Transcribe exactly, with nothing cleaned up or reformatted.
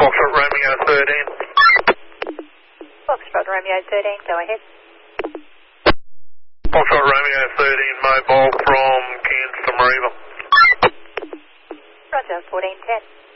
Foxtrot Romeo thirteen. Foxtrot Romeo thirteen, go ahead. Foxtrot Romeo thirteen, mobile from Cairns to Mareeba. Roger, fourteen ten.